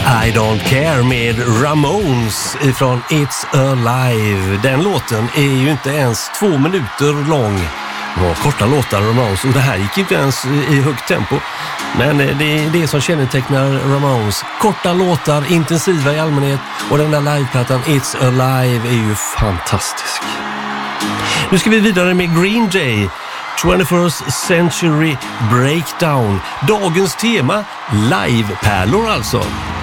I Don't Care med Ramones ifrån It's Alive. Den låten är ju inte ens 2 minuter lång. Det var korta låtar Ramones och det här gick inte ens i högt tempo. Men det är det som kännetecknar Ramones. Korta låtar, intensiva i allmänhet och den där liveplattan It's Alive är ju fantastisk. Nu ska vi vidare med Green Day. 21st Century Breakdown. Dagens tema, livepärlor alltså.